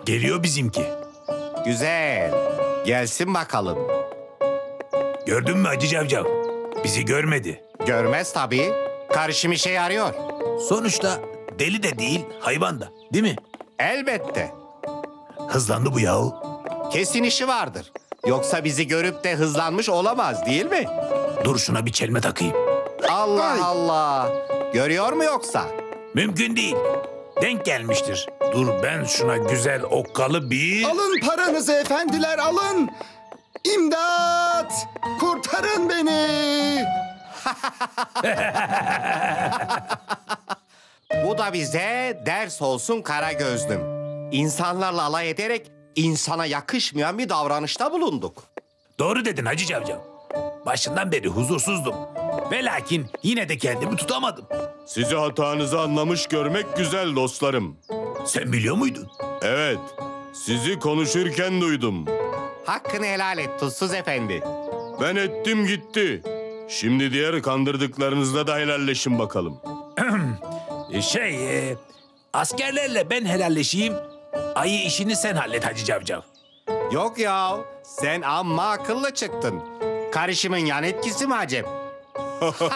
Geliyor bizimki. Güzel. Gelsin bakalım. Gördün mü Hacı Cavcav? Bizi görmedi. Görmez tabii. Karışım işe yarıyor. Sonuçta deli de değil, hayvan da. Değil mi? Elbette. Hızlandı bu yahu. Kesin işi vardır. Yoksa bizi görüp de hızlanmış olamaz değil mi? Dur şuna bir çelme takayım. Allah Allah. Görüyor mu yoksa? Mümkün değil. Denk gelmiştir. Dur ben şuna güzel okkalı bir... Alın paranızı efendiler, alın. İmdat! Kurtarın beni! Bu da bize ders olsun Karagözlüm. İnsanlarla alay ederek insana yakışmayan bir davranışta bulunduk. Doğru dedin Hacı Cavcav. Başından beri huzursuzdum. Ve lakin yine de kendimi tutamadım. Sizi hatanızı anlamış görmek güzel dostlarım. Sen biliyor muydun? Evet, sizi konuşurken duydum. Hakkını helal et Tuzsuz Efendi. Ben ettim gitti. Şimdi diğer kandırdıklarınızla da helalleşin bakalım. Askerlerle ben helalleşeyim. Ayı işini sen hallet Hacı Cavcav. Yok ya, sen amma akıllı çıktın. Karışımın yan etkisi mi acep?